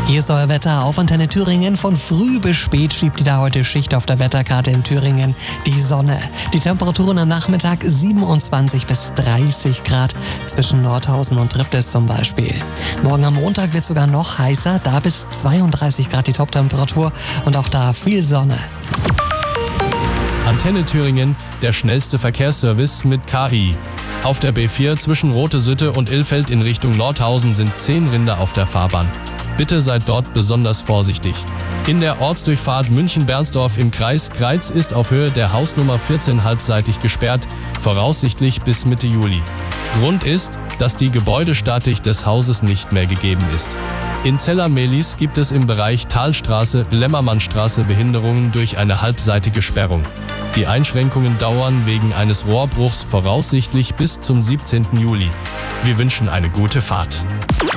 Hier ist euer Wetter auf Antenne Thüringen. Von früh bis spät schiebt die da heute Schicht auf der Wetterkarte in Thüringen die Sonne. Die Temperaturen am Nachmittag 27 bis 30 Grad zwischen Nordhausen und Triptis zum Beispiel. Morgen am Montag wird sogar noch heißer, da bis 32 Grad die Toptemperatur und auch da viel Sonne. Antenne Thüringen, der schnellste Verkehrsservice mit KI. Auf der B4 zwischen Rote Sitte und Ilfeld in Richtung Nordhausen sind 10 Rinder auf der Fahrbahn. Bitte seid dort besonders vorsichtig. In der Ortsdurchfahrt München-Bernsdorf im Kreis Greiz ist auf Höhe der Hausnummer 14 halbseitig gesperrt, voraussichtlich bis Mitte Juli. Grund ist, dass die Gebäudestatik des Hauses nicht mehr gegeben ist. In Zella-Mehlis gibt es im Bereich Talstraße-Lämmermannstraße Behinderungen durch eine halbseitige Sperrung. Die Einschränkungen dauern wegen eines Rohrbruchs voraussichtlich bis zum 17. Juli. Wir wünschen eine gute Fahrt.